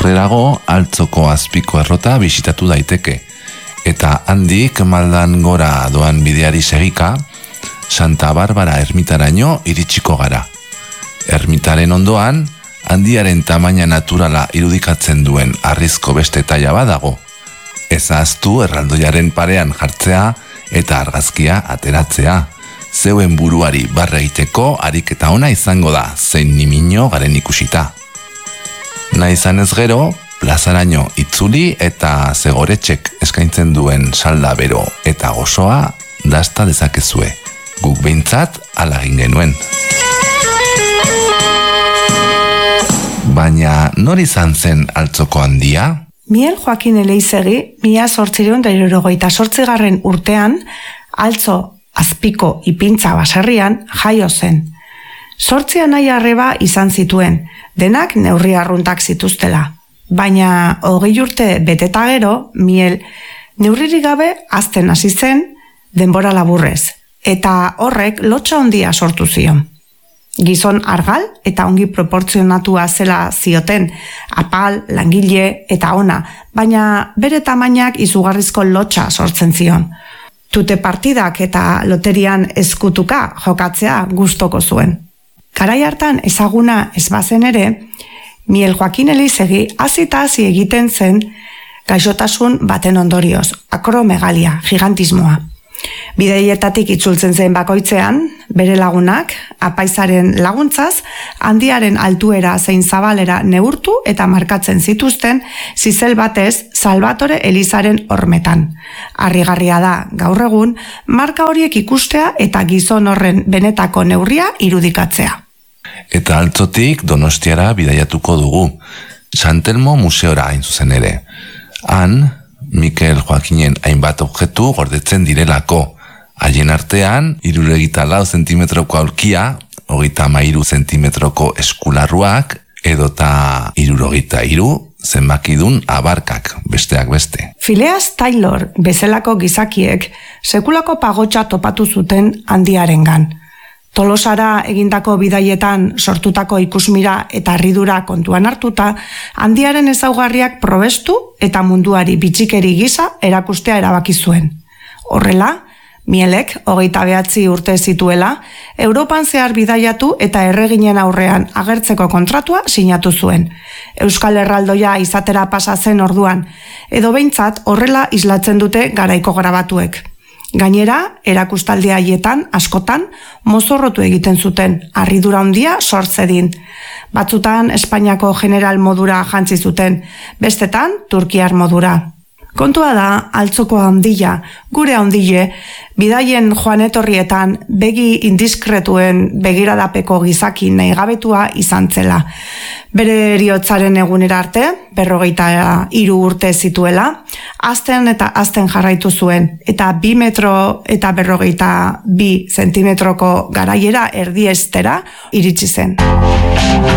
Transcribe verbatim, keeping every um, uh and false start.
Aurrerago Altzoko azpiko errota bisitatu daiteke, eta handik maldan gora doan bideari segika, Santa Barbara ermitaraino iritsiko gara. Ermitaren ondoan, handiaren tamaina naturala irudikatzen duen harrizko beste taila badago. Ez ahaztu erraldoiaren parean jartzea eta argazkia ateratzea. Zeuen buruari barre egiteko ariketa ona izango da, zein nimino garen ikusita. Naizan ez gero, plazaraino itzuli eta zegoretxek eskaintzen duen salda bero eta gozoa dasta dezakezue. Guk behintzat hala egin genuen. Baina nor izan zen Altzoko handia? Miel Joakin Eleizegi, mila zortzireun da hirurogeita zortzigarren urtean, Altzo azpiko ipintza baserrian jaio zen. Zortzi anai arreba izan zituen, denak neurri arruntak zituztela. Baina hogei urte beteta gero, Miel neurririk gabe hazten hasi zen denbora laburrez, eta horrek lotsa handia sortu zion. Gizon argal eta ongi proportzionatua zela zioten, apal, langile eta ona, baina bere tamainak izugarrizko lotsa sortzen zion. Tute partidak eta loterian eskutuka jokatzea gustoko zuen. Garai hartan ezaguna ez bazen ere, Miel Joakin Eleizegi hasi eta hasi egiten zen gaixotasun baten ondorioz, akromegalia, gigantismoa. Bideietatik itzultzen zen bakoitzean, bere lagunak, apaizaren laguntzaz, handiaren altuera zein zabalera neurtu eta markatzen zituzten zizel batez Salvatore Elizaren hormetan. Harrigarria da, gaur egun, marka horiek ikustea eta gizon horren benetako neurria irudikatzea. Eta Altzotik Donostiara bidaiatuko dugu, San Telmo museora hain zuzen ere. Han, Mikel Joakinen hainbat objektu gordetzen direlako. Haien artean, hirurogeita lau zentimetroko aulkia, hogeita hamairu zentimetroko eskularruak, edota hirurogeita hiru zenbakidun abarkak, besteak beste. Phileas Taylor bezalako gizakiek sekulako pagotxa topatu zuten handiarengan. Tolosara egindako bidaietan sortutako ikusmira eta harridura kontuan hartuta, handiaren ezaugarriak probestu eta munduari bitxikeri gisa erakustea erabaki zuen. Horrela, Mielek, hogeita behatzi urte zituela, Europan zehar bidaiatu eta erreginen aurrean agertzeko kontratua sinatu zuen. Euskal Herraldoia izatera pasa zen orduan, edo behintzat horrela islatzen dute garaiko grabatuek. Gainera, erakustaldi haietan, askotan, mozorrotu egiten zuten, harridura handia sortzedin. Batzutan, Espainiako general modura jantzi zuten, bestetan, Turkiar modura. Kontua da, Altzoko handia, gure handile, bidaien joan etorrietan begi indiskretuen begiradapeko gizaki nahigabetua izan zela. Bere eriotzaren egunera arte, berrogeita hiru urte zituela, azten eta azten jarraitu zuen, eta bi metro eta berrogeita bi zentimetroko garaiera erdiestera iritsi zen.